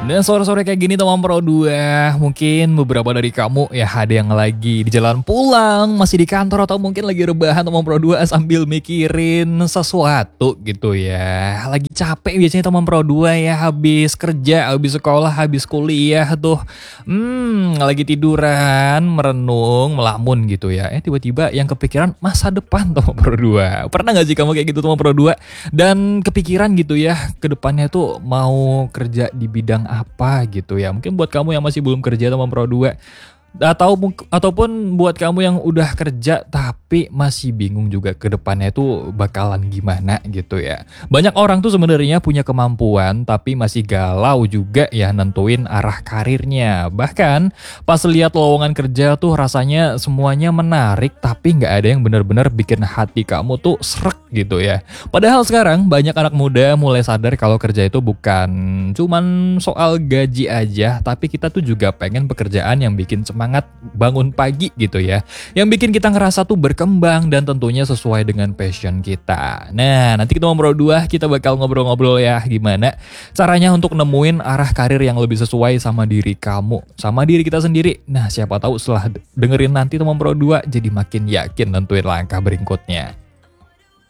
Dan sore-sore kayak gini teman Pro 2, mungkin beberapa dari kamu ya ada yang lagi di jalan pulang, masih di kantor atau mungkin lagi rebahan teman Pro 2 sambil mikirin sesuatu gitu ya. Lagi capek biasanya teman Pro 2 ya, habis kerja, habis sekolah, habis kuliah tuh. Lagi tiduran, merenung, melamun gitu ya. Tiba-tiba yang kepikiran masa depan teman Pro 2. Pernah gak sih kamu kayak gitu teman Pro 2? Dan kepikiran gitu ya, ke depannya tuh mau kerja di bidang apa gitu ya. Mungkin buat kamu yang masih belum kerja teman Pro 2, ataupun buat kamu yang udah kerja tapi masih bingung juga ke depannya itu bakalan gimana gitu ya. Banyak orang tuh sebenarnya punya kemampuan tapi masih galau juga ya nentuin arah karirnya. Bahkan pas lihat lowongan kerja tuh rasanya semuanya menarik tapi nggak ada yang benar-benar bikin hati kamu tuh srek gitu ya. Padahal sekarang banyak anak muda mulai sadar kalau kerja itu bukan cuman soal gaji aja, tapi kita tuh juga pengen pekerjaan yang bikin semangat bangun pagi gitu ya. Yang bikin kita ngerasa tuh berkembang dan tentunya sesuai dengan passion kita. Nah, nanti kita Pro 2 kita bakal ngobrol-ngobrol ya gimana caranya untuk nemuin arah karir yang lebih sesuai sama diri kamu, sama diri kita sendiri. Nah, siapa tahu setelah dengerin nanti teman Pro 2 jadi makin yakin nentuin langkah berikutnya.